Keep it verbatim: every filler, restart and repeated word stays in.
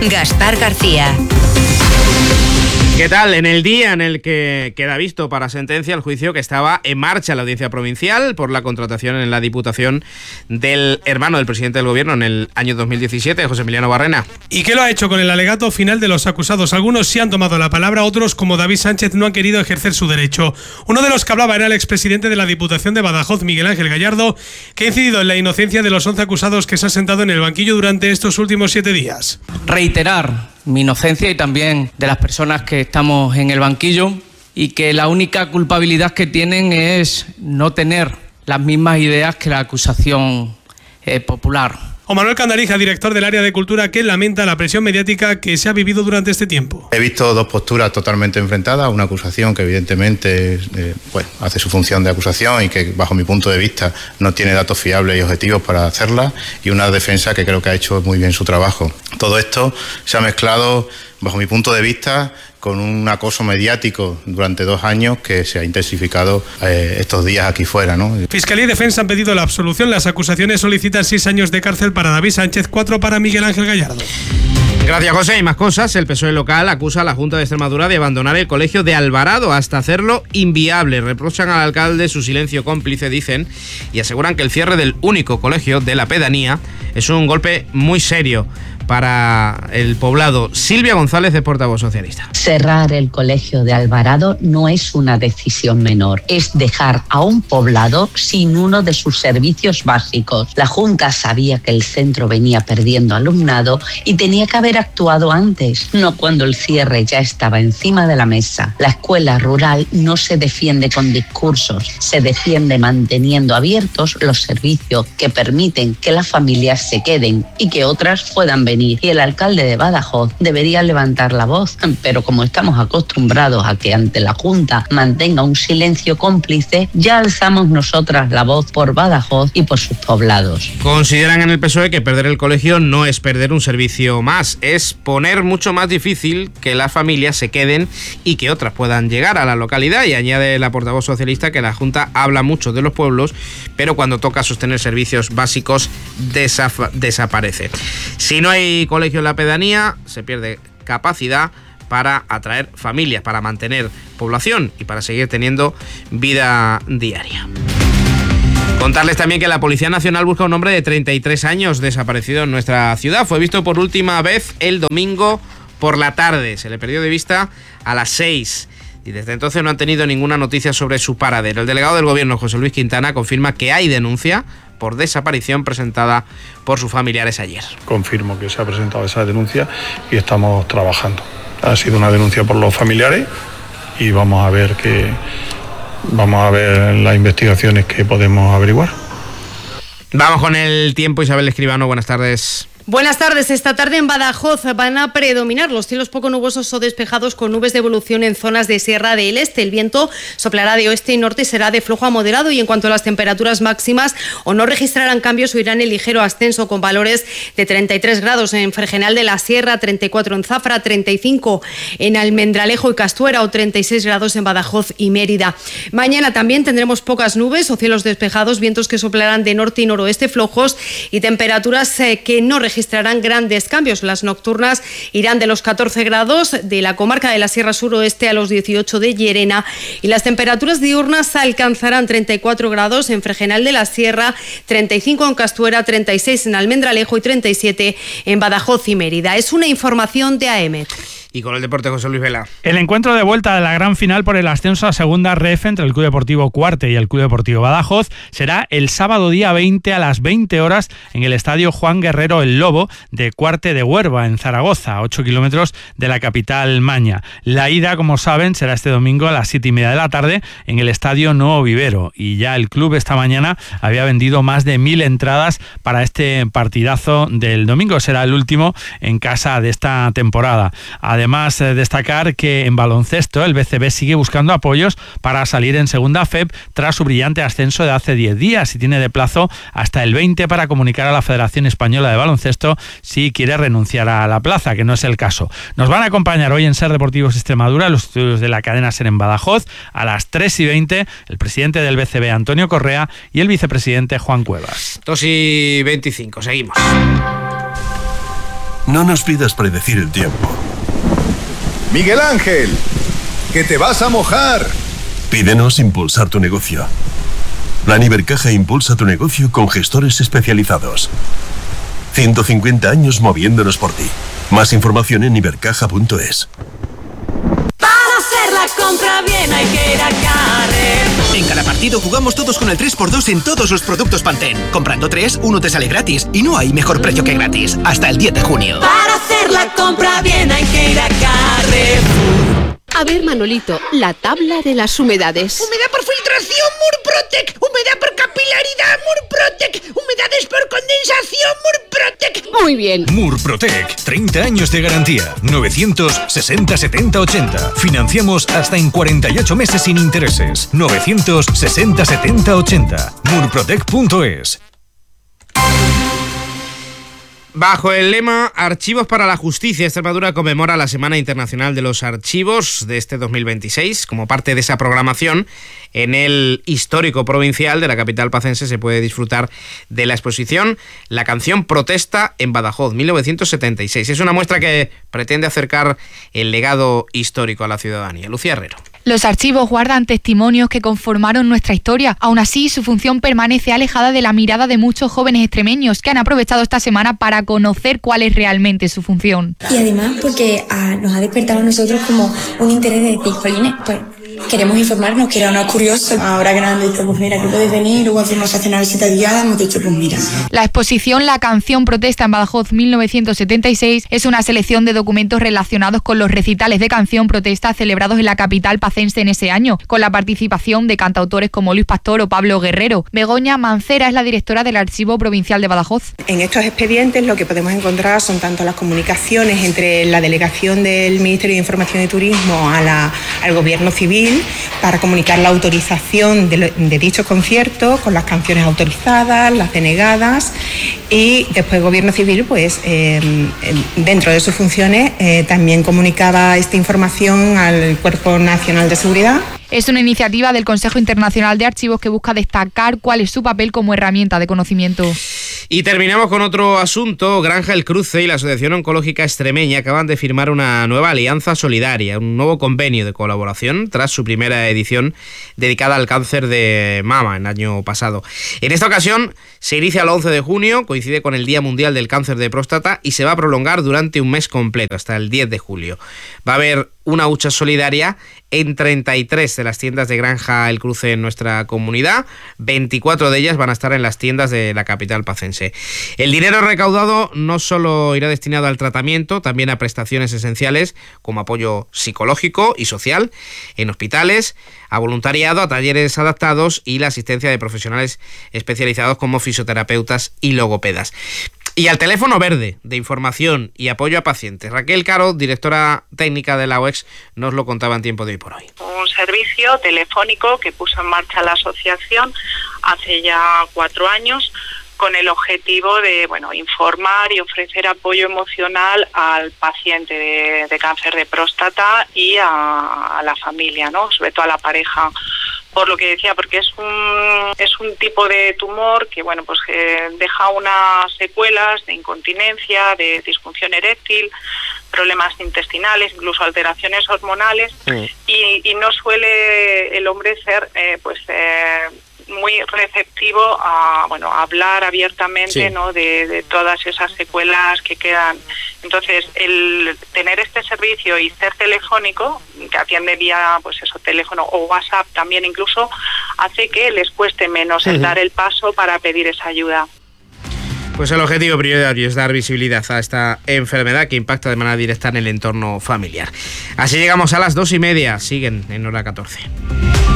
Gaspar García. ¿Qué tal? En el día en el que queda visto para sentencia el juicio que estaba en marcha en la Audiencia Provincial por la contratación en la Diputación del hermano del presidente del Gobierno en el año dos mil diecisiete, José Emiliano Barrena. ¿Y qué lo ha hecho con el alegato final de los acusados? Algunos sí han tomado la palabra, otros, como David Sánchez, no han querido ejercer su derecho. Uno de los que hablaba era el expresidente de la Diputación de Badajoz, Miguel Ángel Gallardo, que ha incidido en la inocencia de los once acusados que se han sentado en el banquillo durante estos últimos siete días. Reiterar mi inocencia y también de las personas que estamos en el banquillo, y que la única culpabilidad que tienen es no tener las mismas ideas que la acusación eh, popular. O Manuel Candarija, director del área de cultura, que lamenta la presión mediática que se ha vivido durante este tiempo. He visto dos posturas totalmente enfrentadas, una acusación que evidentemente eh, pues, hace su función de acusación y que bajo mi punto de vista no tiene datos fiables y objetivos para hacerla, y una defensa que creo que ha hecho muy bien su trabajo. Todo esto se ha mezclado, bajo mi punto de vista, con un acoso mediático durante dos años que se ha intensificado eh, estos días aquí fuera, ¿no? Fiscalía y Defensa han pedido la absolución. Las acusaciones solicitan seis años de cárcel para David Sánchez, cuatro para Miguel Ángel Gallardo. Gracias, José. Y más cosas. El P S O E local acusa a la Junta de Extremadura de abandonar el colegio de Alvarado hasta hacerlo inviable. Reprochan al alcalde su silencio cómplice, dicen, y aseguran que el cierre del único colegio de la pedanía es un golpe muy serio para el poblado. Silvia González, de Portavoz Socialista. Cerrar el colegio de Alvarado no es una decisión menor, es dejar a un poblado sin uno de sus servicios básicos. La Junta sabía que el centro venía perdiendo alumnado y tenía que haber actuado antes, no cuando el cierre ya estaba encima de la mesa. La escuela rural no se defiende con discursos, se defiende manteniendo abiertos los servicios que permiten que las familias se queden y que otras puedan venir. Y el alcalde de Badajoz debería levantar la voz, pero como estamos acostumbrados a que ante la Junta mantenga un silencio cómplice, ya alzamos nosotras la voz por Badajoz y por sus poblados. Consideran en el P S O E que perder el colegio no es perder un servicio más, es poner mucho más difícil que las familias se queden y que otras puedan llegar a la localidad. Y añade la portavoz socialista que la Junta habla mucho de los pueblos, pero cuando toca sostener servicios básicos desaf- desaparece. Si no hay colegio en la pedanía, se pierde capacidad para atraer familias, para mantener población y para seguir teniendo vida diaria. Contarles también que la Policía Nacional busca a un hombre de treinta y tres años desaparecido en nuestra ciudad. Fue visto por última vez el domingo por la tarde. Se le perdió de vista a las seis. Y desde entonces no han tenido ninguna noticia sobre su paradero. El delegado del Gobierno, José Luis Quintana, confirma que hay denuncia por desaparición presentada por sus familiares ayer. Confirmo que se ha presentado esa denuncia y estamos trabajando. Ha sido una denuncia por los familiares y vamos a ver que vamos a ver las investigaciones que podemos averiguar. Vamos con el tiempo. Isabel Escribano, buenas tardes. Buenas tardes. Esta tarde en Badajoz van a predominar los cielos poco nubosos o despejados con nubes de evolución en zonas de Sierra del Este. El viento soplará de oeste y norte y será de flojo a moderado. Y en cuanto a las temperaturas máximas, o no registrarán cambios o irán en ligero ascenso con valores de treinta y tres grados en Fregenal de la Sierra, treinta y cuatro en Zafra, treinta y cinco en Almendralejo y Castuera o treinta y seis grados en Badajoz y Mérida. Mañana también tendremos pocas nubes o cielos despejados, vientos que soplarán de norte y noroeste flojos y temperaturas eh, que no registrarán registrarán grandes cambios. Las nocturnas irán de los catorce grados de la comarca de la Sierra Suroeste a los dieciocho de Llerena y las temperaturas diurnas alcanzarán treinta y cuatro grados en Fregenal de la Sierra, treinta y cinco en Castuera, treinta y seis en Almendralejo y treinta y siete en Badajoz y Mérida. Es una información de A E M E T. Y con el deporte, José Luis Vela. El encuentro de vuelta de la gran final por el ascenso a Segunda R F entre el Club Deportivo Cuarte y el Club Deportivo Badajoz será el sábado día veinte a las veinte horas en el Estadio Juan Guerrero El Lobo de Cuarte de Huerva, en Zaragoza, a ocho kilómetros de la capital maña. La ida, como saben, será este domingo a las siete y media de la tarde en el Estadio Nuevo Vivero. Y ya el club esta mañana había vendido más de mil entradas para este partidazo del domingo. Será el último en casa de esta temporada. Además, eh, destacar que en baloncesto el B C B sigue buscando apoyos para salir en segunda F E B tras su brillante ascenso de hace diez días y tiene de plazo hasta el veinte para comunicar a la Federación Española de Baloncesto si quiere renunciar a la plaza, que no es el caso. Nos van a acompañar hoy en Ser Deportivos Extremadura, los estudios de la cadena Ser en Badajoz, a las tres y veinte, el presidente del B C B, Antonio Correa, y el vicepresidente, Juan Cuevas. dos y veinticinco, seguimos. No nos pidas predecir el tiempo. Miguel Ángel, que te vas a mojar. Pídenos impulsar tu negocio. Plan Ibercaja impulsa tu negocio con gestores especializados. ciento cincuenta años moviéndonos por ti. Más información en ibercaja punto es. Para hacer la compra bien hay que ir a Carrefour. En cada partido jugamos todos con el tres por dos en todos los productos Pantene. Comprando tres, uno te sale gratis. Y no hay mejor precio que gratis. Hasta el diez de junio. Para hacer la compra bien hay que ir a Carrefour. A ver, Manolito, la tabla de las humedades. Humedad por filtración, Murprotec. Humedad por capilaridad, Murprotec. Humedades por condensación, Murprotec. Muy bien. Murprotec, treinta años de garantía. novecientos sesenta setenta ochenta. Financiamos hasta en cuarenta y ocho meses sin intereses. novecientos sesenta setenta ochenta. murprotec punto es. Bajo el lema Archivos para la Justicia, Extremadura conmemora la Semana Internacional de los Archivos de este dos mil veintiséis. Como parte de esa programación, en el histórico provincial de la capital pacense se puede disfrutar de la exposición La canción protesta en Badajoz, mil novecientos setenta y seis. Es una muestra que pretende acercar el legado histórico a la ciudadanía. Lucía Herrero. Los archivos guardan testimonios que conformaron nuestra historia. Aún así, su función permanece alejada de la mirada de muchos jóvenes extremeños que han aprovechado esta semana para conocer cuál es realmente su función. Y además porque ah, nos ha despertado a nosotros como un interés de decir, jolines, pues queremos informarnos, que era una curiosa. Ahora que nos han dicho, pues mira, que puedes venir, luego hacemos hacer una visita guiada, hemos dicho, pues mira. La exposición La canción protesta en Badajoz mil novecientos setenta y seis es una selección de documentos relacionados con los recitales de canción protesta celebrados en la capital pacense en ese año, con la participación de cantautores como Luis Pastor o Pablo Guerrero. Begoña Mancera es la directora del Archivo Provincial de Badajoz. En estos expedientes lo que podemos encontrar son tanto las comunicaciones entre la delegación del Ministerio de Información y Turismo a la, al Gobierno Civil para comunicar la autorización de, de dichos conciertos con las canciones autorizadas, las denegadas, y después el Gobierno Civil, pues eh, dentro de sus funciones, eh, también comunicaba esta información al Cuerpo Nacional de Seguridad. Es una iniciativa del Consejo Internacional de Archivos que busca destacar cuál es su papel como herramienta de conocimiento. Y terminamos con otro asunto. Granja El Cruce y la Asociación Oncológica Extremeña acaban de firmar una nueva alianza solidaria, un nuevo convenio de colaboración tras su primera edición dedicada al cáncer de mama en el año pasado. En esta ocasión se inicia el once de junio, coincide con el Día Mundial del Cáncer de Próstata y se va a prolongar durante un mes completo, hasta el diez de julio. Va a haber una hucha solidaria en treinta y tres de las tiendas de Granja El Cruce en nuestra comunidad. veinticuatro de ellas van a estar en las tiendas de la capital pacense. El dinero recaudado no solo irá destinado al tratamiento, también a prestaciones esenciales como apoyo psicológico y social en hospitales, a voluntariado, a talleres adaptados y la asistencia de profesionales especializados como fisioterapeutas y logopedas. Y al teléfono verde de información y apoyo a pacientes. Raquel Caro, directora técnica de la O E X, nos lo contaba en Tiempo de Hoy por Hoy. Un servicio telefónico que puso en marcha la asociación hace ya cuatro años con el objetivo de, bueno, informar y ofrecer apoyo emocional al paciente de, de cáncer de próstata y a, a la familia, ¿no? Sobre todo a la pareja. Por lo que decía, porque es un es un tipo de tumor que, bueno, pues que deja unas secuelas de incontinencia, de disfunción eréctil, problemas intestinales, incluso alteraciones hormonales, sí. y, y no suele el hombre ser, eh, pues, eh, muy receptivo a, bueno, a hablar abiertamente, sí. ¿no? de, de todas esas secuelas que quedan. Entonces, el tener este servicio y ser telefónico, que atiende vía, pues eso, teléfono o WhatsApp también incluso, hace que les cueste menos uh-huh. el dar el paso para pedir esa ayuda. Pues el objetivo prioritario es dar visibilidad a esta enfermedad que impacta de manera directa en el entorno familiar. Así llegamos a las dos y media. Siguen en hora catorce.